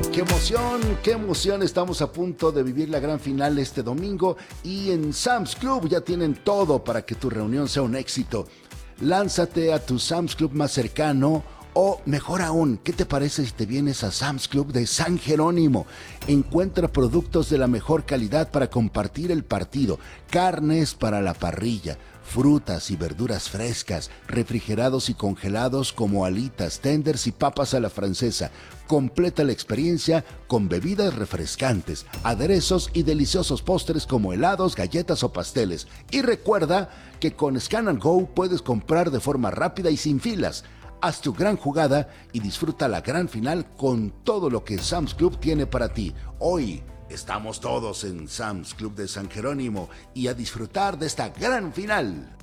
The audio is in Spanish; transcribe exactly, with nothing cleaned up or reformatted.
¡Qué emoción! ¡Qué emoción! Estamos a punto de vivir la gran final este domingo y en Sam's Club ya tienen todo para que tu reunión sea un éxito. Lánzate a tu Sam's Club más cercano o, mejor aún, ¿qué te parece si te vienes a Sam's Club de San Jerónimo? Encuentra productos de la mejor calidad para compartir el partido, carnes para la parrilla, frutas y verduras frescas, refrigerados y congelados como alitas, tenders y papas a la francesa. Completa la experiencia con bebidas refrescantes, aderezos y deliciosos postres como helados, galletas o pasteles. Y recuerda que con Scan and Go puedes comprar de forma rápida y sin filas. Haz tu gran jugada y disfruta la gran final con todo lo que Sam's Club tiene para ti. Hoy estamos todos en Sam's Club de San Jerónimo y a disfrutar de esta gran final.